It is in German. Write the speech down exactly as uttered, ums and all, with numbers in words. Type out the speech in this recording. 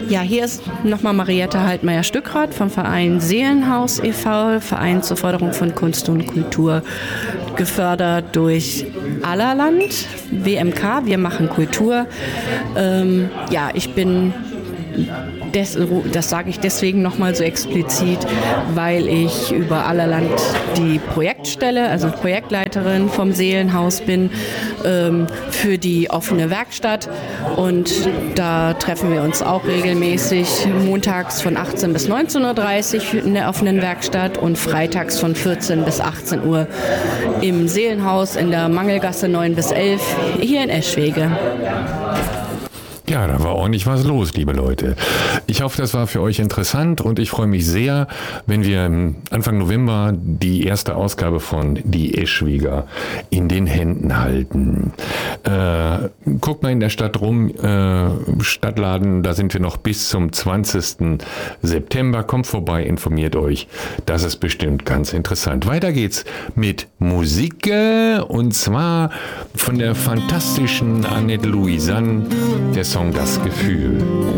Ja, hier ist nochmal Mariette Haltmeier-Stückrath vom Verein Seelenhaus e V, Verein zur Förderung von Kunst und Kultur, gefördert durch Allerland, W M K, wir machen Kultur. Ähm, ja, ich bin... Des, das sage ich deswegen nochmal so explizit, weil ich über Allerland die Projektstelle, also Projektleiterin vom Seelenhaus bin, ähm, für die offene Werkstatt, und da treffen wir uns auch regelmäßig montags von achtzehn bis neunzehn Uhr dreißig in der offenen Werkstatt und freitags von vierzehn bis achtzehn Uhr im Seelenhaus in der Mangelgasse neun bis elf hier in Eschwege. Ja, da war ordentlich was los, liebe Leute. Ich hoffe, das war für euch interessant, und ich freue mich sehr, wenn wir Anfang November die erste Ausgabe von Die Eschweger in den Händen halten. Äh, guckt mal in der Stadt rum, äh, Stadtladen, da sind wir noch bis zum zwanzigsten September. Kommt vorbei, informiert euch. Das ist bestimmt ganz interessant. Weiter geht's mit Musik, und zwar von der fantastischen Annette Louisanne, der Song Das Gefühl.